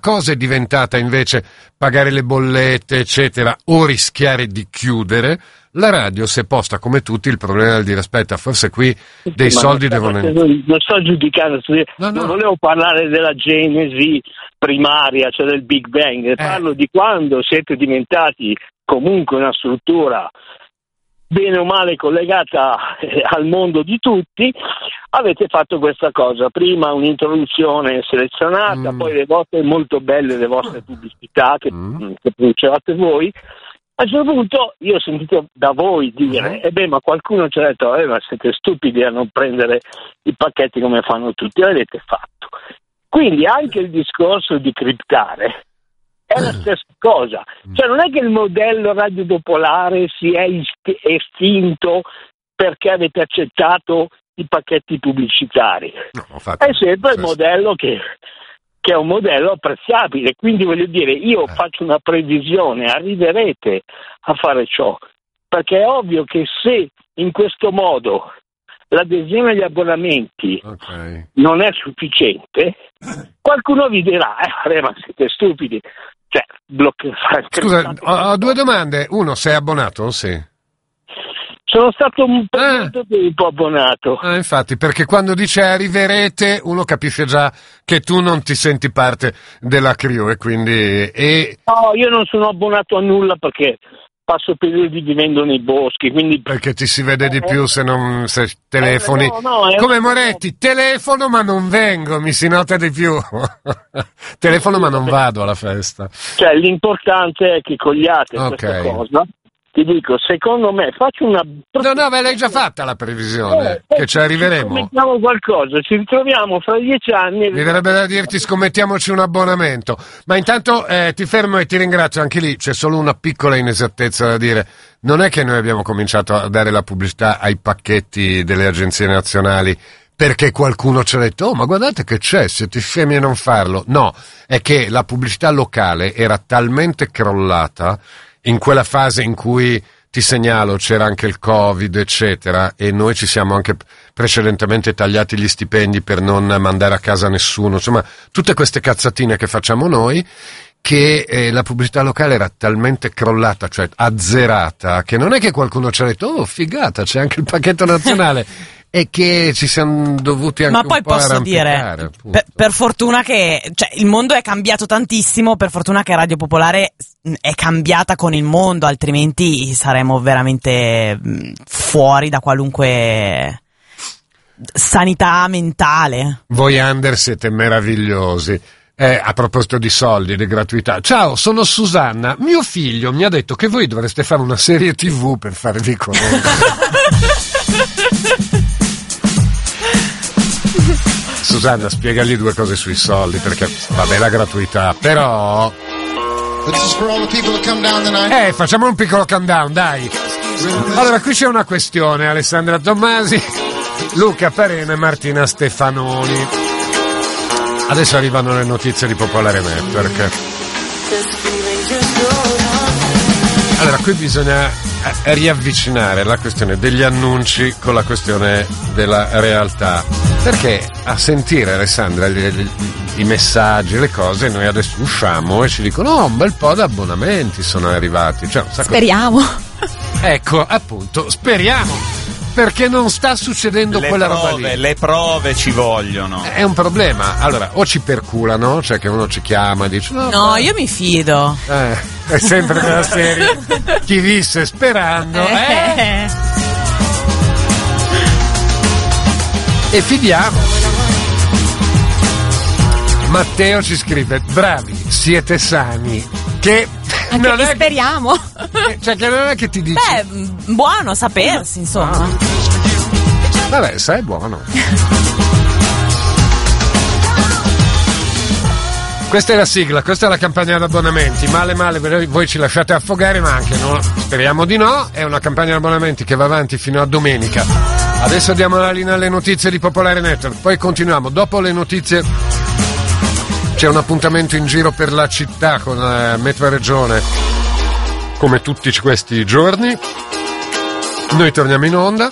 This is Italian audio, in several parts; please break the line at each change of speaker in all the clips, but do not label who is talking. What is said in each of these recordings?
cosa è diventata invece pagare le bollette, eccetera, o rischiare di chiudere, la radio si è posta come tutti il problema del dire aspetta, forse qui dei soldi devono...
Non sto giudicando,
no.
Non volevo parlare della genesi primaria, cioè del Big Bang, parlo di quando siete diventati comunque una struttura bene o male collegata al mondo di tutti, avete fatto questa cosa, prima un'introduzione selezionata, poi le vostre molto belle, le vostre pubblicità che producevate voi. A un certo punto io ho sentito da voi dire ma qualcuno ci ha detto ma siete stupidi a non prendere i pacchetti come fanno tutti, l'avete fatto. Quindi anche il discorso di criptare è la stessa cosa, cioè non è che il modello Radio Popolare si è estinto perché avete accettato i pacchetti pubblicitari, è sempre il modello che è un modello apprezzabile, quindi voglio dire, io faccio una previsione, arriverete a fare ciò, perché è ovvio che se in questo modo l'adesione agli abbonamenti non è sufficiente, qualcuno vi dirà ma siete stupidi, cioè
Scusa, ho due domande. Uno, sei abbonato? Sì.
Sono stato un po' abbonato.
Infatti, perché quando dice arriverete uno capisce già che tu non ti senti parte della crew e quindi...
No, io non sono abbonato a nulla perché passo periodi vivendo nei boschi, quindi...
Perché ti si vede di più se telefoni. Come Moretti, telefono ma non vengo, mi si nota di più. Telefono ma non vado alla festa.
Cioè l'importante è che cogliate questa cosa. Ti dico, secondo me, faccio una...
No, l'hai già fatta la previsione, che ci arriveremo.
Scommettiamo qualcosa, ci ritroviamo fra 10 anni...
Mi verrebbe da dirti scommettiamoci un abbonamento. Ma intanto ti fermo e ti ringrazio, anche lì c'è solo una piccola inesattezza da dire. Non è che noi abbiamo cominciato a dare la pubblicità ai pacchetti delle agenzie nazionali perché qualcuno ci ha detto ma guardate che c'è, siete scemi a non farlo. No, è che la pubblicità locale era talmente crollata in quella fase in cui, ti segnalo, c'era anche il Covid, eccetera, e noi ci siamo anche precedentemente tagliati gli stipendi per non mandare a casa nessuno, insomma, tutte queste cazzatine che facciamo noi, che la pubblicità locale era talmente crollata, cioè azzerata, che non è che qualcuno ci ha detto figata, c'è anche il pacchetto nazionale. E che ci siamo dovuti anche un po' arrampicare.
Ma poi posso dire, per fortuna che il mondo è cambiato tantissimo, per fortuna che Radio Popolare è cambiata con il mondo, altrimenti saremmo veramente fuori da qualunque sanità mentale.
Voi under siete meravigliosi. A proposito di soldi e di gratuità, ciao, sono Susanna, mio figlio mi ha detto che voi dovreste fare una serie TV per farvi conoscere. Susanna, spiegagli due cose sui soldi, perché vabbè la gratuità, però... facciamo un piccolo countdown, dai. Allora, qui c'è una questione, Alessandra Tommasi, Luca Parena e Martina Stefanoni. Adesso arrivano le notizie di Popolare Network. Allora, qui bisogna riavvicinare la questione degli annunci con la questione della realtà, perché a sentire, Alessandra, i messaggi, le cose, noi adesso usciamo e ci dicono un bel po' di abbonamenti sono arrivati, cioè,
speriamo.
Ecco, appunto, speriamo, perché non sta succedendo quella roba lì.
Le prove ci vogliono.
È un problema. Allora, o ci perculano, cioè che uno ci chiama e dice
no, io mi fido.
È sempre della serie chi visse sperando. E fidiamo. Matteo ci scrive: bravi, siete sani. Che
anche non è speriamo.
Cioè che non è che ti dice.
Buono sapersi, insomma.
Vabbè, sai, buono. Questa è la sigla, questa è la campagna di abbonamenti. Male, voi ci lasciate affogare, ma anche no, speriamo di no. È una campagna di abbonamenti che va avanti fino a domenica. Adesso diamo la linea alle notizie di Popolare Network, poi continuiamo. Dopo le notizie c'è un appuntamento in giro per la città con Metro Regione, come tutti questi giorni. Noi torniamo in onda.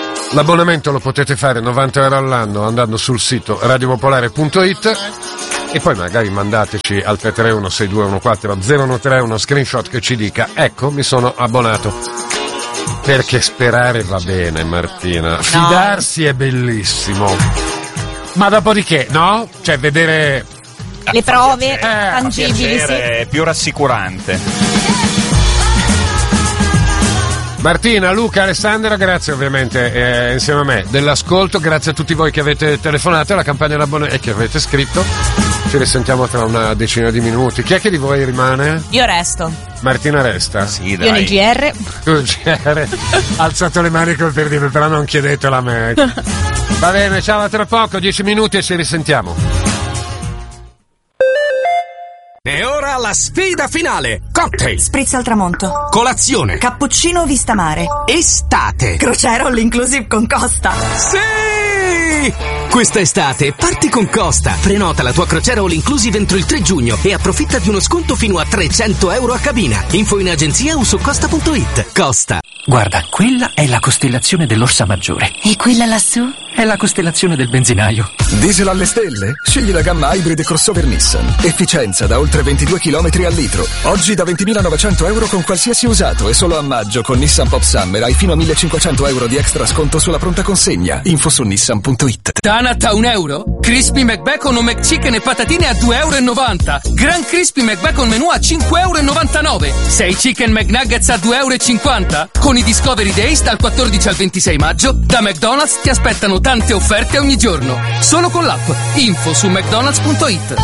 L'abbonamento lo potete fare 90 euro all'anno andando sul sito radiopopolare.it. e poi magari mandateci al 331-6214-013 uno screenshot che ci dica: ecco, mi sono abbonato. Perché sperare va bene, Martina, fidarsi è bellissimo, ma dopodiché, no? Cioè vedere
le prove tangibili, sì.
È più rassicurante.
Martina, Luca, Alessandra, grazie ovviamente insieme a me dell'ascolto, grazie a tutti voi che avete telefonato alla campagna d'abbonamento e che avete scritto. Ci risentiamo tra una decina di minuti. Chi è che di voi rimane?
Io resto.
Martina resta?
Sì, dai.
Io nel GR.
Tu GR. Alzato le mani col per dire, però non chiedetelo a me. Va bene, ciao, a tra poco, 10 minuti e ci risentiamo.
E ora la sfida finale. Cocktail,
Spritz al tramonto,
colazione,
cappuccino vista mare,
estate.
crociera all inclusive con Costa.
Sì! Questa estate parti con Costa. Prenota la tua crociera all inclusive entro il 3 giugno e approfitta di uno sconto fino a €300 a cabina. Info in agenzia o su costa.it. Costa.
Guarda, quella è la costellazione dell'Orsa Maggiore.
E quella lassù?
È la costellazione del benzinaio.
Diesel alle stelle? Scegli la gamma hybrid crossover Nissan. Efficienza da oltre 22 km al litro. Oggi da €20.900 con qualsiasi usato e solo a maggio con Nissan Pop Summer hai fino a €1.500 di extra sconto sulla pronta consegna. Info su nissan.it.
Tanat a €1? Crispy McBacon o McChicken e patatine a €2,90. Gran Crispy McBacon menù a €5,99. 6 Chicken McNuggets a €2,50. Con i Discovery Days dal 14 al 26 maggio da McDonald's ti aspettano tante offerte ogni giorno. Solo con l'app. Info su mcdonalds.it.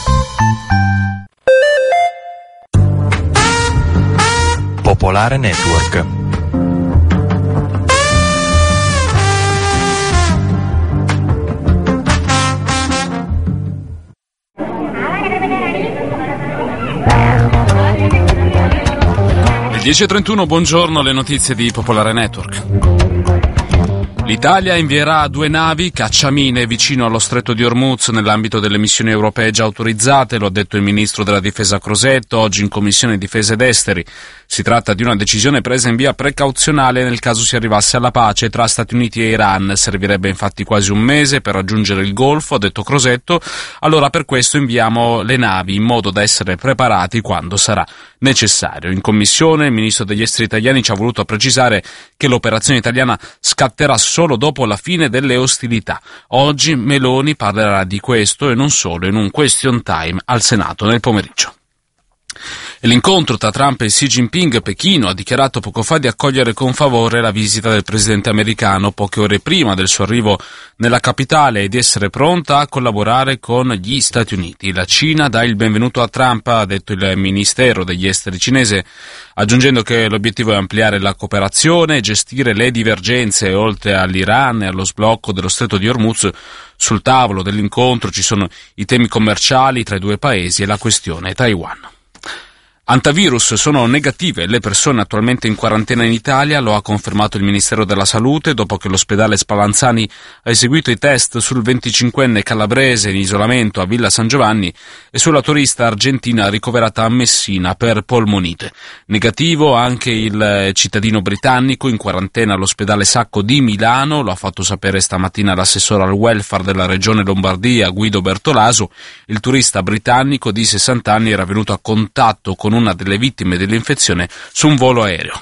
Popolare Network.
Il 10:31, buongiorno, le notizie di Popolare Network. L'Italia invierà 2 navi cacciamine vicino allo stretto di Hormuz nell'ambito delle missioni europee già autorizzate, lo ha detto il ministro della difesa Crosetto oggi in Commissione Difesa ed Esteri. Si tratta di una decisione presa in via precauzionale nel caso si arrivasse alla pace tra Stati Uniti e Iran. Servirebbe infatti quasi un mese per raggiungere il Golfo, ha detto Crosetto, allora per questo inviamo le navi in modo da essere preparati quando sarà necessario. In Commissione il ministro degli Esteri italiani ci ha voluto precisare che l'operazione italiana scatterà solo dopo la fine delle ostilità. Oggi Meloni parlerà di questo e non solo in un question time al Senato nel pomeriggio. E l'incontro tra Trump e Xi Jinping, Pechino ha dichiarato poco fa di accogliere con favore la visita del presidente americano poche ore prima del suo arrivo nella capitale e di essere pronta a collaborare con gli Stati Uniti. La Cina dà il benvenuto a Trump, ha detto il Ministero degli Esteri cinese, aggiungendo che l'obiettivo è ampliare la cooperazione e gestire le divergenze. Oltre all'Iran e allo sblocco dello stretto di Hormuz, sul tavolo dell'incontro ci sono i temi commerciali tra i due paesi e la questione Taiwan. Antivirus, sono negative le persone attualmente in quarantena in Italia, lo ha confermato il Ministero della Salute dopo che l'ospedale Spallanzani ha eseguito i test sul 25enne calabrese in isolamento a Villa San Giovanni e sulla turista argentina ricoverata a Messina per polmonite. Negativo anche il cittadino britannico in quarantena all'ospedale Sacco di Milano, lo ha fatto sapere stamattina l'assessore al welfare della regione Lombardia Guido Bertolaso. Il turista britannico di 60 anni era venuto a contatto con una delle vittime dell'infezione su un volo aereo.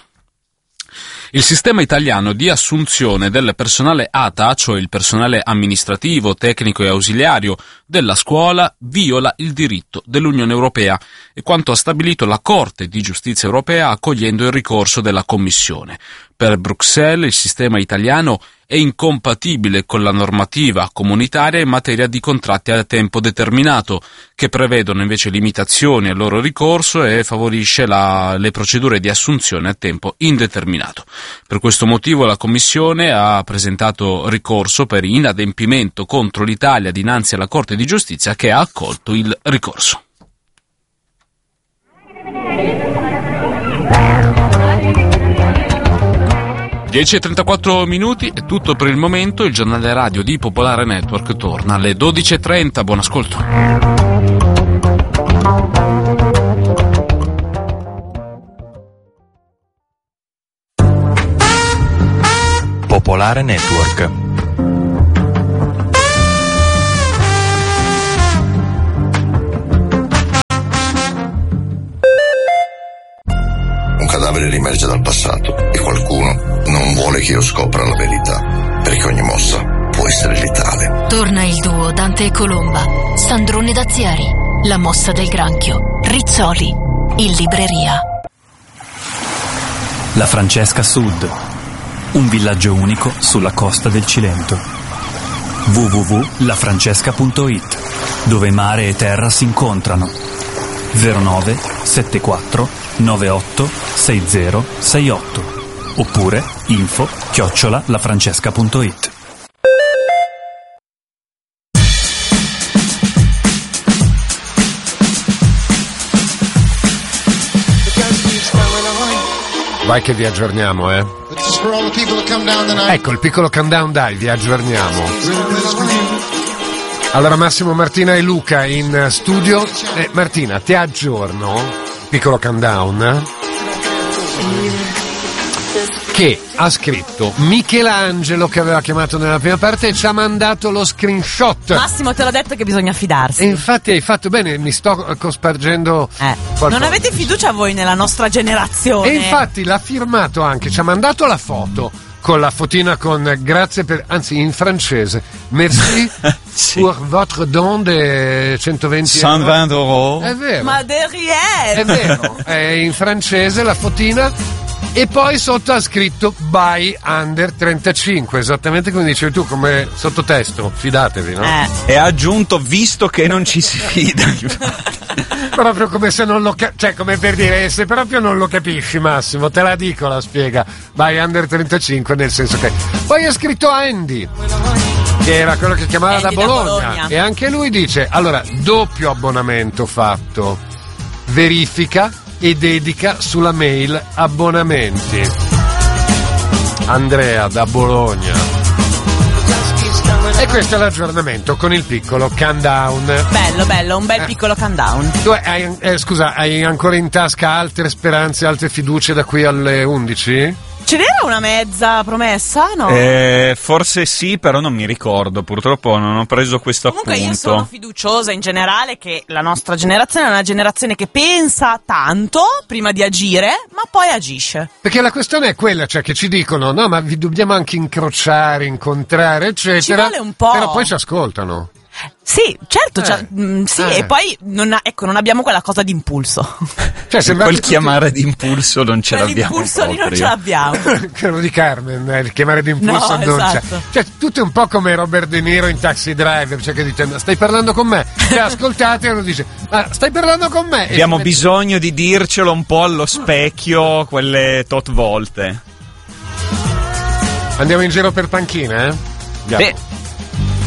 Il sistema italiano di assunzione del personale ATA, cioè il personale amministrativo, tecnico e ausiliario della scuola, viola il diritto dell'Unione Europea e quanto ha stabilito la Corte di Giustizia Europea accogliendo il ricorso della Commissione. Per Bruxelles il sistema italiano è incompatibile con la normativa comunitaria in materia di contratti a tempo determinato, che prevedono invece limitazioni al loro ricorso e favorisce le procedure di assunzione a tempo indeterminato. Per questo motivo la Commissione ha presentato ricorso per inadempimento contro l'Italia dinanzi alla Corte di Giustizia, che ha accolto il ricorso. (10:34) è tutto per il momento. Il giornale radio di Popolare Network torna alle 12:30. Buon ascolto.
Popolare Network.
vuole riemergere dal passato e qualcuno non vuole che io scopra la verità, perché ogni mossa può essere letale.
Torna il duo Dante e Colomba, Sandrone Dazieri, La mossa del granchio, Rizzoli, in libreria.
La Francesca Sud, un villaggio unico sulla costa del Cilento. www.lafrancesca.it, dove mare e terra si incontrano. 09 74 98 60 68 oppure info@lafrancesca.it.
Vai che vi aggiorniamo, Ecco, il piccolo countdown, dai, vi aggiorniamo. Allora Massimo, Martina e Luca in studio. Martina, ti aggiorno, piccolo countdown, che ha scritto Michelangelo, che aveva chiamato nella prima parte, e ci ha mandato lo screenshot.
Massimo, te l'ho detto che bisogna fidarsi.
E infatti hai fatto bene, mi sto cospargendo qualcosa.
Non avete fiducia voi nella nostra generazione.
E infatti l'ha firmato anche, ci ha mandato la foto con la fotina con grazie per, anzi in francese, merci pour votre don de 120
120 euro.
È vero.
Ma derrière.
È vero, è in francese la fotina. E poi sotto ha scritto by under 35, esattamente come dicevi tu, come sottotesto, fidatevi, no?
E ha aggiunto, visto che non ci si fida.
Proprio come se non lo cioè come per dire, se proprio non lo capisci, Massimo, te la dico la spiega, by under 35, nel senso che poi ha scritto Andy, che era quello che chiamava
Andy
da Bologna, e anche lui dice, allora, doppio abbonamento fatto, verifica e dedica sulla mail abbonamenti. Andrea da Bologna. E questo è l'aggiornamento con il piccolo countdown.
Bello, un bel piccolo countdown.
Tu hai ancora in tasca altre speranze, altre fiducie da qui alle 11?
Ce n'era una mezza promessa, no?
Forse sì, però non mi ricordo. Purtroppo non ho preso questo
Comunque
appunto.
Io sono fiduciosa in generale che la nostra generazione è una generazione che pensa tanto prima di agire, ma poi agisce.
Perché la questione è quella, cioè che ci dicono, no, ma vi dobbiamo anche incrociare, incontrare, eccetera.
Ci vuole un po'.
Però poi ci ascoltano.
Sì, certo, e poi non abbiamo quella cosa d'impulso.
Cioè,
quel chiamare d'impulso non ce l'abbiamo
l'impulso lì
proprio.
non ce l'abbiamo.
Quello di Carmen, il chiamare d'impulso
no,
non
esatto.
c'è. Cioè, tutto è un po' come Robert De Niro in Taxi Driver, cioè che dice, stai parlando con me? Cioè, ascoltate, e uno dice, ma stai parlando con me?
Abbiamo bisogno di dircelo un po' allo specchio quelle tot volte.
Andiamo in giro per panchine,
Beh,